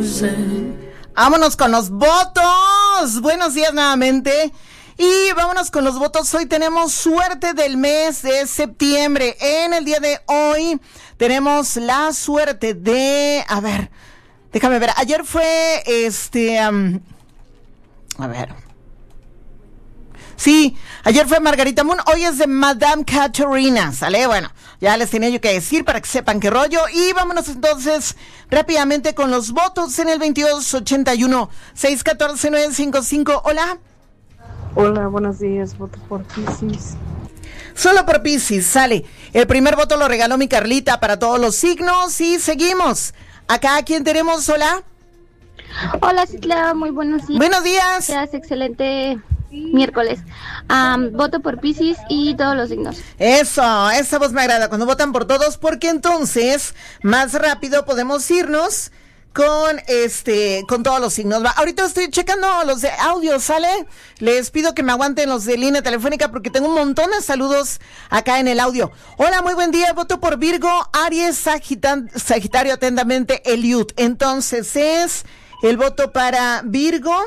Vámonos con los votos. Buenos días nuevamente. Y vámonos con los votos. Hoy tenemos suerte del mes de septiembre. En el día de hoy tenemos la suerte de... A ver, déjame ver. Ayer fue a ver. Sí, ayer fue Margarita Moon, hoy es de Madame Caterina, ¿sale? Bueno, ya les tenía yo que decir para que sepan qué rollo. Y vámonos entonces rápidamente con los votos en el 2281-614-955. Hola. Hola, buenos días, voto por Piscis. Solo por Piscis, sale. El primer voto lo regaló mi Carlita para todos los signos y seguimos. Acá, ¿quién tenemos? Hola. Hola, Citla, muy buenos días. Buenos días. Gracias, excelente miércoles. Voto por Piscis y todos los signos. Eso, esa voz me agrada cuando votan por todos, porque entonces más rápido podemos irnos con todos los signos. Ahorita estoy checando los de audio, ¿sale? Les pido que me aguanten los de línea telefónica porque tengo un montón de saludos acá en el audio. Hola, muy buen día, voto por Virgo, Aries, Sagitario, atentamente, Eliud. Entonces es el voto para Virgo,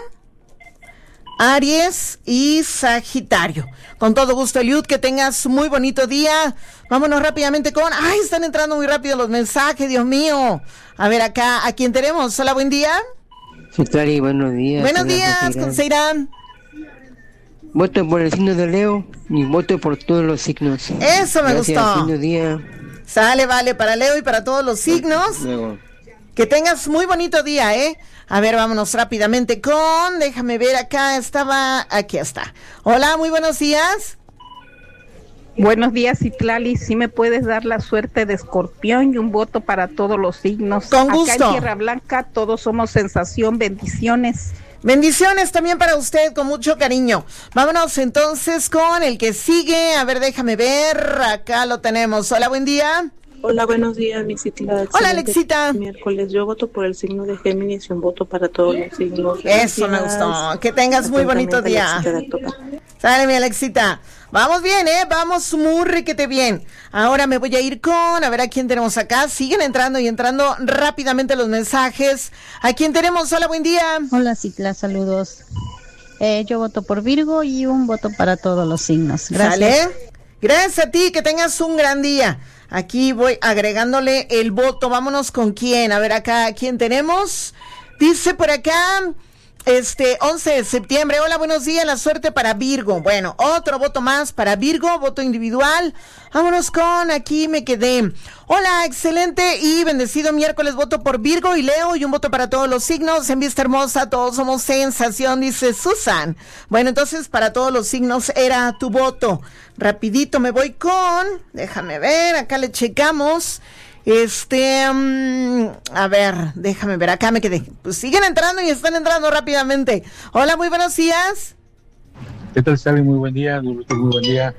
Aries y Sagitario. Con todo gusto, Eliud, que tengas muy bonito día. Vámonos rápidamente con... ¡Ay, están entrando muy rápido los mensajes, Dios mío! A ver, acá, ¿a quién tenemos? Hola, buen día. Sí, Clary, buenos días. Buenos días, Conseirán. Voto por el signo de Leo y voto por todos los signos. Eso me gustó. Lindo día. Sale, vale, para Leo y para todos los signos. Luego. Que tengas muy bonito día, ¿eh? A ver, vámonos rápidamente con... Déjame ver, aquí está. Hola, muy buenos días. Buenos días, Citlali. ¿Sí me puedes dar la suerte de Escorpión y un voto para todos los signos? Con gusto. Acá en Tierra Blanca todos somos sensación. Bendiciones. Bendiciones también para usted, con mucho cariño. Vámonos entonces con el que sigue. A ver, déjame ver. Acá lo tenemos. Hola, buen día. Hola, buenos días, mi Citla. Hola, Alexita. Miércoles, yo voto por el signo de Géminis y un voto para todos los signos. Eso me gustó. Que tengas muy bonito día. Sale, mi Alexita. Vamos bien, vamos muy riquete bien. Ahora me voy a ir con, a ver a quién tenemos acá. Siguen entrando y entrando rápidamente los mensajes. ¿A quién tenemos? Hola, buen día. Hola, Citla, saludos. Yo voto por Virgo y un voto para todos los signos. Gracias. ¿Sale? Gracias a ti, que tengas un gran día. Aquí voy agregándole el voto. Vámonos con quién. A ver acá, ¿quién tenemos? Dice por acá, 11 de septiembre. Hola, buenos días. La suerte para Virgo. Bueno, otro voto más para Virgo, voto individual. Vámonos con, aquí me quedé. Hola, excelente y bendecido miércoles. Voto por Virgo y Leo y un voto para todos los signos. En vista hermosa, todos somos sensación, dice Susan. Bueno, entonces para todos los signos era tu voto. Rapidito me voy con, déjame ver, acá le checamos. A ver, déjame ver, acá me quedé. Pues siguen entrando y están entrando rápidamente. Hola, muy buenos días. ¿Qué tal, Sally? Muy buen día, muy buen día.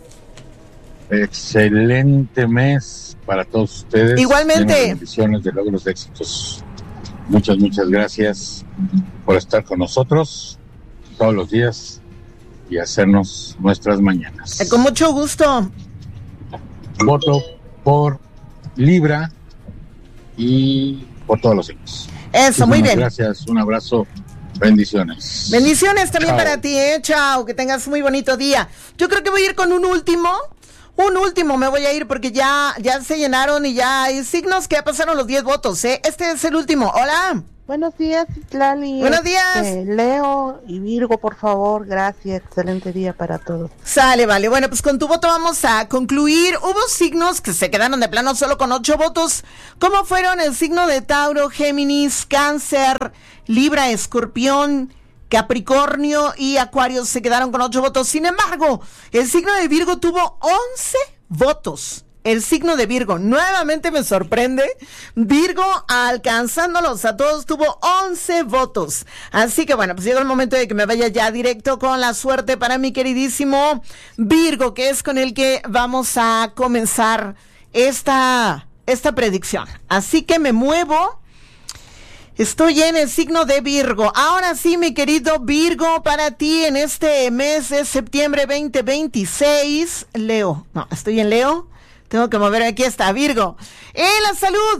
Excelente mes para todos ustedes. Igualmente. Bendiciones de logros, de éxitos. Muchas gracias por estar con nosotros todos los días y hacernos nuestras mañanas. Con mucho gusto. Voto por Libra y por todos los signos. Eso, muy bien. Gracias, un abrazo, bendiciones. Bendiciones también. Chao. Para ti, chao, que tengas muy bonito día. Yo creo que voy a ir con un último me voy a ir porque ya se llenaron y ya hay signos que ya pasaron los 10 votos, Este es el último. Hola. Buenos días, Citlali. Buenos días. Leo y Virgo, por favor, gracias. Excelente día para todos. Sale, vale. Bueno, pues con tu voto vamos a concluir. Hubo signos que se quedaron de plano solo con 8 votos. ¿Cómo fueron el signo de Tauro, Géminis, Cáncer, Libra, Escorpión, Capricornio y Acuario? Se quedaron con 8 votos. Sin embargo, el signo de Virgo tuvo 11 votos. El signo de Virgo, nuevamente me sorprende, Virgo alcanzándolos a todos, tuvo 11 votos. Así que bueno, pues llegó el momento de que me vaya ya directo con la suerte para mi queridísimo Virgo, que es con el que vamos a comenzar esta predicción. Así que me muevo. Estoy en el signo de Virgo. Ahora sí, mi querido Virgo, para ti en este mes de septiembre 2026, Leo. No, estoy en Leo. Tengo que mover, aquí está, Virgo. En la salud,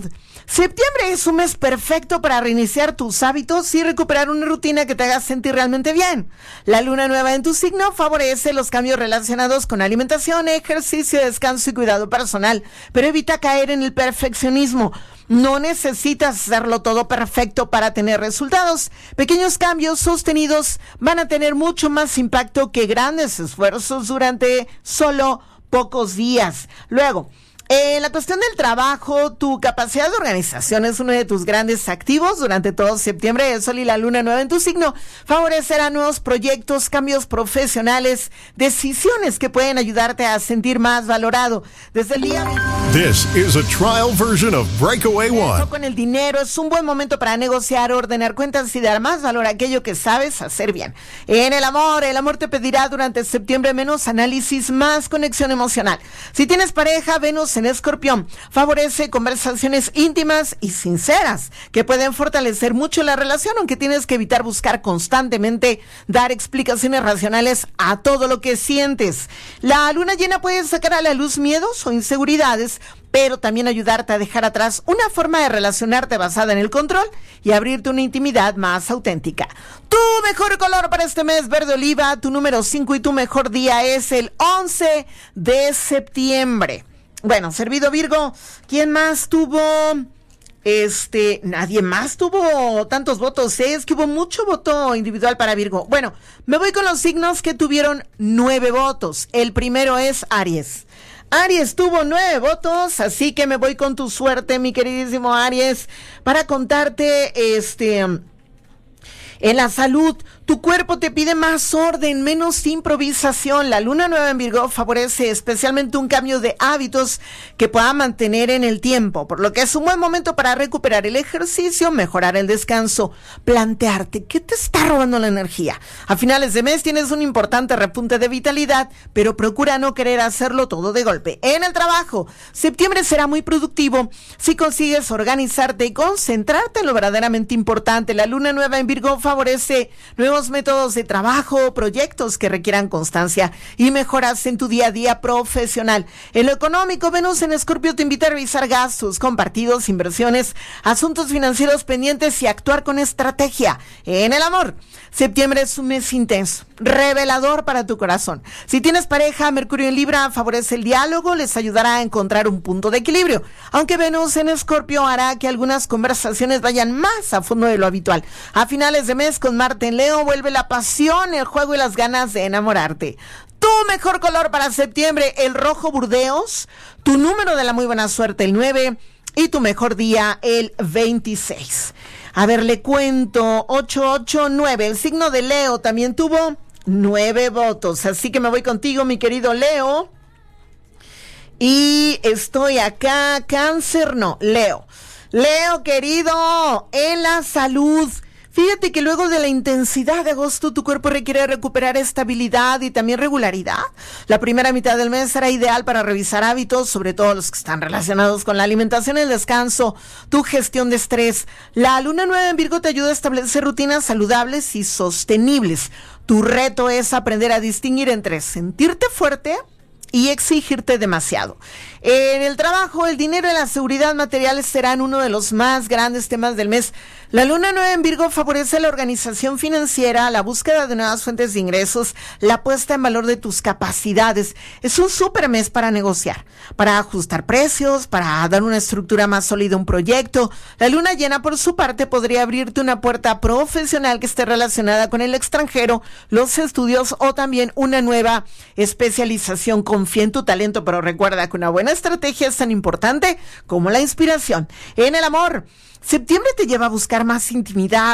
Septiembre es un mes perfecto para reiniciar tus hábitos y recuperar una rutina que te haga sentir realmente bien. La luna nueva en tu signo favorece los cambios relacionados con alimentación, ejercicio, descanso y cuidado personal, pero evita caer en el perfeccionismo. No necesitas hacerlo todo perfecto para tener resultados. Pequeños cambios sostenidos van a tener mucho más impacto que grandes esfuerzos durante solo pocos días. Luego, en la cuestión del trabajo, tu capacidad de organización es uno de tus grandes activos. Durante todo septiembre, el sol y la luna nueva en tu signo favorecerán nuevos proyectos, cambios profesionales, decisiones que pueden ayudarte a sentir más valorado. Desde el día... This is a trial version of Breakaway One. Con el dinero es un buen momento para negociar, ordenar cuentas y dar más valor a aquello que sabes hacer bien. En el amor te pedirá durante septiembre menos análisis, más conexión emocional. Si tienes pareja, Venus en Escorpión favorece conversaciones íntimas y sinceras que pueden fortalecer mucho la relación, aunque tienes que evitar buscar constantemente dar explicaciones racionales a todo lo que sientes. La luna llena puede sacar a la luz miedos o inseguridades, pero también ayudarte a dejar atrás una forma de relacionarte basada en el control y abrirte una intimidad más auténtica. Tu mejor color para este mes, verde oliva, tu número 5 y tu mejor día es el 11 de septiembre. Bueno, servido Virgo, ¿quién más tuvo? Nadie más tuvo tantos votos, es que hubo mucho voto individual para Virgo. Bueno, me voy con los signos que tuvieron 9 votos. El primero es Aries. Aries tuvo 9 votos, así que me voy con tu suerte, mi queridísimo Aries, para contarte, en la salud, tu cuerpo te pide más orden, menos improvisación. La luna nueva en Virgo favorece especialmente un cambio de hábitos que pueda mantener en el tiempo, por lo que es un buen momento para recuperar el ejercicio, mejorar el descanso, plantearte qué te está robando la energía. A finales de mes tienes un importante repunte de vitalidad, pero procura no querer hacerlo todo de golpe. En el trabajo, septiembre será muy productivo si consigues organizarte y concentrarte en lo verdaderamente importante. La luna nueva en Virgo favorece nuevos métodos de trabajo, proyectos que requieran constancia y mejoras en tu día a día profesional. En lo económico, Venus en Escorpio te invita a revisar gastos, compartidos, inversiones, asuntos financieros pendientes y actuar con estrategia. En el amor, septiembre es un mes intenso, revelador para tu corazón. Si tienes pareja, Mercurio en Libra favorece el diálogo, les ayudará a encontrar un punto de equilibrio, aunque Venus en Escorpio hará que algunas conversaciones vayan más a fondo de lo habitual. A finales de mes, con Marte en Leo, vuelve la pasión, el juego y las ganas de enamorarte. Tu mejor color para septiembre, el rojo burdeos, tu número de la muy buena suerte, el 9, y tu mejor día, el 26. A ver, le cuento, 889, el signo de Leo también tuvo 9 votos, así que me voy contigo, mi querido Leo. Y estoy acá, Cáncer, no, Leo. Leo, querido, en la salud. Fíjate que luego de la intensidad de agosto, tu cuerpo requiere recuperar estabilidad y también regularidad. La primera mitad del mes será ideal para revisar hábitos, sobre todo los que están relacionados con la alimentación, el descanso, tu gestión de estrés. La luna nueva en Virgo te ayuda a establecer rutinas saludables y sostenibles. Tu reto es aprender a distinguir entre sentirte fuerte y exigirte demasiado. En el trabajo, el dinero y la seguridad material serán uno de los más grandes temas del mes. La luna nueva en Virgo favorece la organización financiera, la búsqueda de nuevas fuentes de ingresos, la puesta en valor de tus capacidades. Es un súper mes para negociar, para ajustar precios, para dar una estructura más sólida a un proyecto. La luna llena, por su parte, podría abrirte una puerta profesional que esté relacionada con el extranjero, los estudios o también una nueva especialización. Confía en tu talento, pero recuerda que una buena estrategia es tan importante como la inspiración. En el amor, septiembre te lleva a buscar más intimidad,